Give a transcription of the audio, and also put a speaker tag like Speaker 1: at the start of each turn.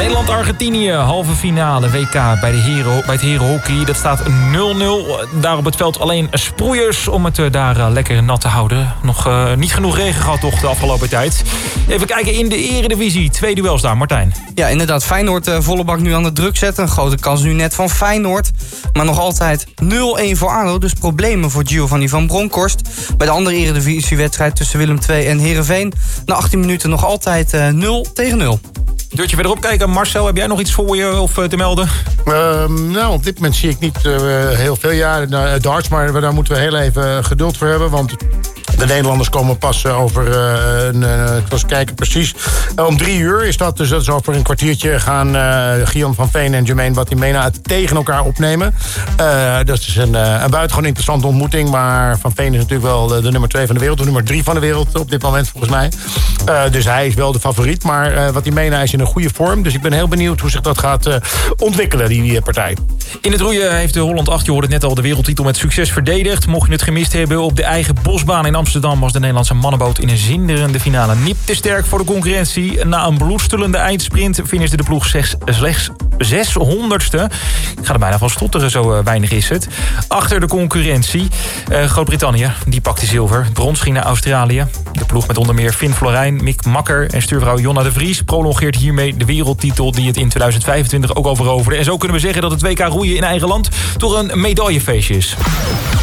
Speaker 1: Nederland-Argentinië, halve finale WK bij het herenhockey. Dat staat 0-0. Daar op het veld alleen sproeiers om het daar lekker nat te houden. Nog niet genoeg regen gehad toch de afgelopen tijd. Even kijken in de eredivisie. 2 duels daar, Martijn.
Speaker 2: Ja, inderdaad. Feyenoord volle bak nu aan de druk zetten. Een grote kans nu net van Feyenoord. Maar nog altijd 0-1 voor ADO. Dus problemen voor Giovanni van Bronckhorst. Bij de andere eredivisiewedstrijd tussen Willem II en Heerenveen. Na 18 minuten nog altijd 0-0.
Speaker 1: Deurtje verderop kijken. Marcel, heb jij nog iets voor je of te melden?
Speaker 3: Nou, op dit moment zie ik niet heel veel. Ja, darts, maar daar moeten we heel even geduld voor hebben. Want de Nederlanders komen pas over, ik was kijken precies, om 3 uur is dat. Dus dat is over een kwartiertje gaan Guillaume van Veen en Jermaine Watimena tegen elkaar opnemen. Dat is een buitengewoon interessante ontmoeting. Maar Van Veen is natuurlijk wel de nummer 2 van de wereld. De nummer 3 van de wereld op dit moment volgens mij. Dus hij is wel de favoriet. Maar Watimena is in een goede vorm. Dus ik ben heel benieuwd hoe zich dat gaat ontwikkelen, die partij.
Speaker 1: In het roeien heeft de Holland 8, je hoorde het net al, de wereldtitel met succes verdedigd. Mocht je het gemist hebben, op de eigen bosbaan in Amsterdam was de Nederlandse mannenboot in een zinderende finale niet te sterk voor de concurrentie. Na een bloedstullende eindsprint finishte de ploeg slechts 600ste. Ik ga er bijna van stotteren, zo weinig is het. Achter de concurrentie. Groot-Brittannië, die pakte zilver. Brons ging naar Australië. De ploeg met onder meer Finn Florijn, Mick Makker en stuurvrouw Jonna de Vries prolongeert hiermee de wereldtitel die het in 2025 ook al veroverde. En zo kunnen we zeggen dat het WK roeien in eigen land toch een medaillefeestje is.